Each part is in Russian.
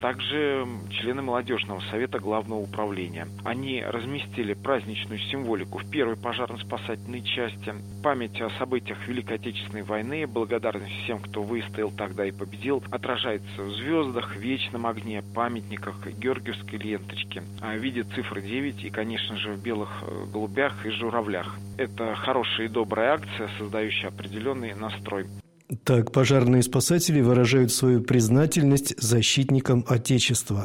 Также члены молодежного совета Главного управления. Они разместили праздничную символику в первой пожарно-спасательной части. Память о событиях Великой Отечественной войны, благодарность всем, кто выстоял тогда и победил, отражается в звездах, вечном огне, памятниках, георгиевской ленточке, в виде цифры 9 и, конечно же, в белых голубях и журавлях. Это хорошая и добрая акция, создающая определенный настрой. Так, пожарные спасатели выражают свою признательность защитникам Отечества.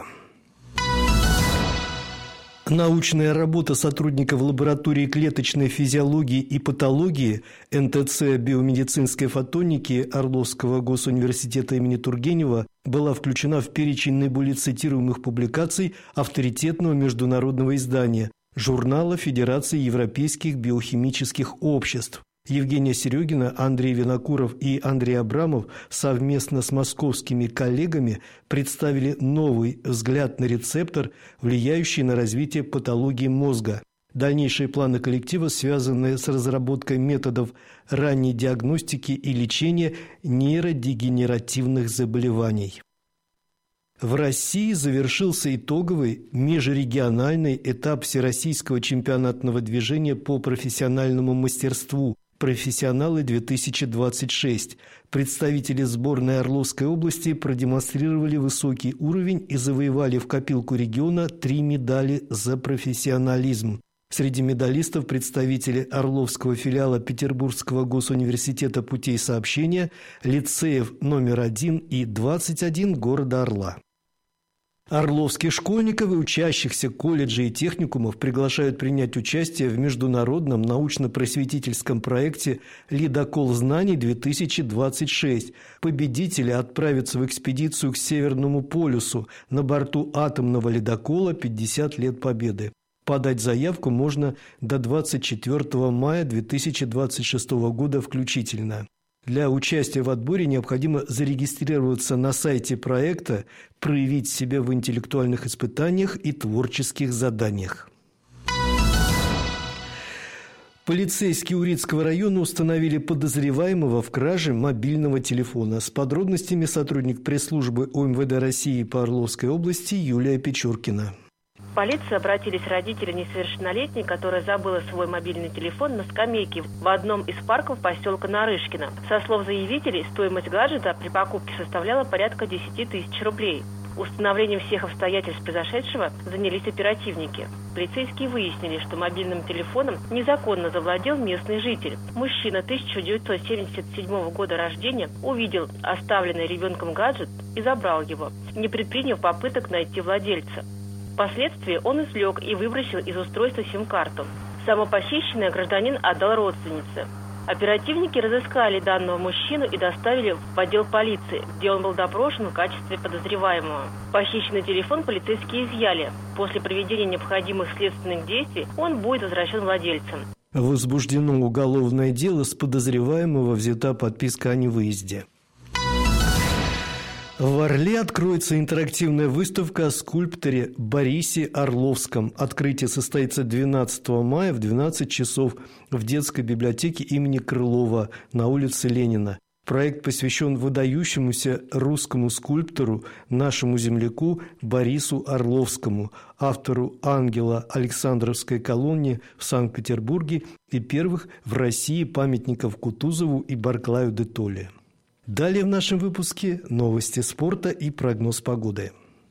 Научная работа сотрудников лаборатории клеточной физиологии и патологии НТЦ биомедицинской фотоники Орловского госуниверситета имени Тургенева была включена в перечень наиболее цитируемых публикаций авторитетного международного издания журнала Федерации европейских биохимических обществ. Евгения Серегина, Андрей Винокуров и Андрей Абрамов совместно с московскими коллегами представили новый взгляд на рецептор, влияющий на развитие патологии мозга. Дальнейшие планы коллектива связаны с разработкой методов ранней диагностики и лечения нейродегенеративных заболеваний. В России завершился итоговый межрегиональный этап Всероссийского чемпионатного движения по профессиональному мастерству «Профессионалы-2026». Представители сборной Орловской области продемонстрировали высокий уровень и завоевали в копилку региона 3 медали за профессионализм. Среди медалистов представители Орловского филиала Петербургского госуниверситета путей сообщения, лицеев номер 1 и 21 города Орла. Орловских школьников и учащихся колледжей и техникумов приглашают принять участие в международном научно-просветительском проекте «Ледокол знаний-2026». Победители отправятся в экспедицию к Северному полюсу на борту атомного ледокола «50 лет Победы». Подать заявку можно до 24 мая 2026 года включительно. Для участия в отборе необходимо зарегистрироваться на сайте проекта, проявить себя в интеллектуальных испытаниях и творческих заданиях. Полицейские Урицкого района установили подозреваемого в краже мобильного телефона. С подробностями сотрудник пресс-службы УМВД России по Орловской области Юлия Печуркина. В полицию обратились родители несовершеннолетней, которая забыла свой мобильный телефон на скамейке в одном из парков поселка Нарышкино. Со слов заявителей, стоимость гаджета при покупке составляла порядка 10 тысяч рублей. Установлением всех обстоятельств произошедшего занялись оперативники. Полицейские выяснили, что мобильным телефоном незаконно завладел местный житель. Мужчина 1977 года рождения увидел оставленный ребенком гаджет и забрал его, не предприняв попыток найти владельца. Впоследствии он извлек и выбросил из устройства сим-карту. Самопохищенный гражданин отдал родственнице. Оперативники разыскали данного мужчину и доставили в отдел полиции, где он был допрошен в качестве подозреваемого. Похищенный телефон полицейские изъяли. После проведения необходимых следственных действий он будет возвращен владельцам. Возбуждено уголовное дело, с подозреваемого взята подписка о невыезде. В Орле откроется интерактивная выставка о скульпторе Борисе Орловском. Открытие состоится 12 мая в 12 часов в детской библиотеке имени Крылова на улице Ленина. Проект посвящен выдающемуся русскому скульптору, нашему земляку Борису Орловскому, автору «Ангела» Александровской колонии в Санкт-Петербурге и первых в России памятников Кутузову и Барклаю де Толли. Далее в нашем выпуске новости спорта и прогноз погоды.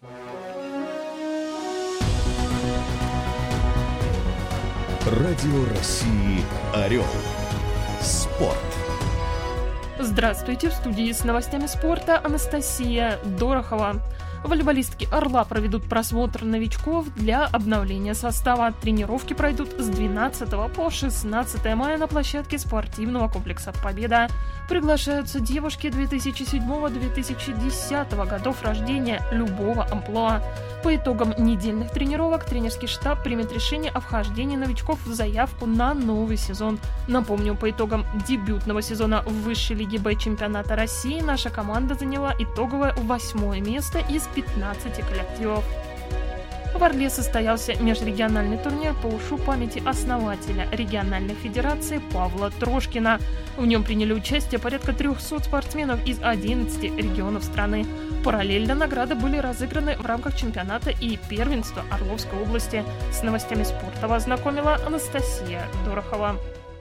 Радио России «Орел». Спорт. Здравствуйте, в студии с новостями спорта Анастасия Дорохова. Волейболистки «Орла» проведут просмотр новичков для обновления состава. Тренировки пройдут с 12 по 16 мая на площадке спортивного комплекса «Победа». Приглашаются девушки 2007-2010 годов рождения любого амплуа. По итогам недельных тренировок тренерский штаб примет решение о вхождении новичков в заявку на новый сезон. Напомню, по итогам дебютного сезона в высшей лиге Б чемпионата России наша команда заняла итоговое 8-е место из 15 коллективов. В Орле состоялся межрегиональный турнир по ушу памяти основателя региональной федерации Павла Трошкина. В нем приняли участие порядка 300 спортсменов из 11 регионов страны. Параллельно награды были разыграны в рамках чемпионата и первенства Орловской области. С новостями спорта вас знакомила Анастасия Дорохова.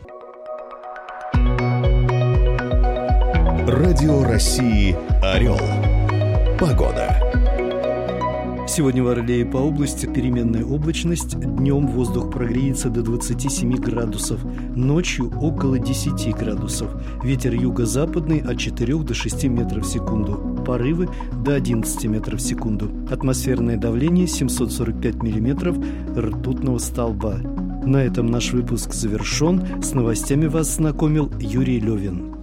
Радио России «Орел». Погода. Сегодня в Орле и по области переменная облачность. Днем воздух прогреется до 27 градусов, ночью около 10 градусов. Ветер юго-западный от 4 до 6 метров в секунду. Порывы до 11 метров в секунду. Атмосферное давление 745 миллиметров ртутного столба. На этом наш выпуск завершен. С новостями вас знакомил Юрий Левин.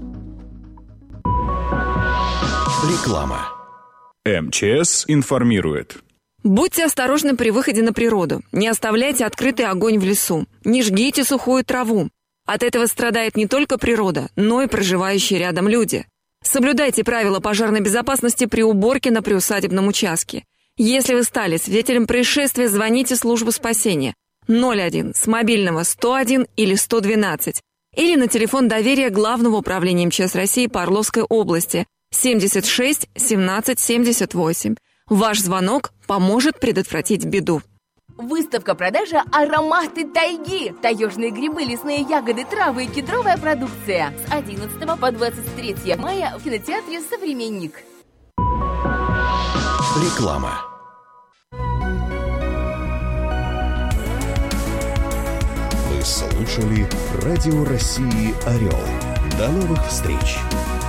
Реклама. МЧС информирует. Будьте осторожны при выходе на природу. Не оставляйте открытый огонь в лесу. Не жгите сухую траву. От этого страдает не только природа, но и проживающие рядом люди. Соблюдайте правила пожарной безопасности при уборке на приусадебном участке. Если вы стали свидетелем происшествия, звоните в службу спасения 01 с мобильного 101 или 112 или на телефон доверия Главного управления МЧС России по Орловской области 76 17 78. Ваш звонок поможет предотвратить беду. Выставка-продажа «Ароматы тайги». Таежные грибы, лесные ягоды, травы и кедровая продукция. С 11 по 23 мая в кинотеатре «Современник». Реклама. Вы слушали Радио России «Орел». До новых встреч!